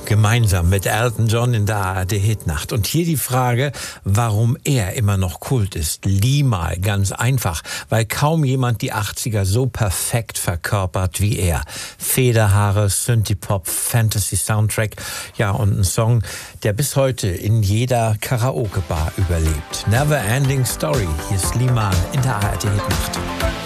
Gemeinsam mit Elton John in der ARD-Hitnacht. Und hier die Frage, warum er immer noch Kult ist. Limahl, ganz einfach, weil kaum jemand die 80er so perfekt verkörpert wie er. Federhaare, Synthie-Pop, Fantasy-Soundtrack, ja, und ein Song, der bis heute in jeder Karaoke-Bar überlebt. Never Ending Story, hier ist Limahl in der ARD-Hitnacht.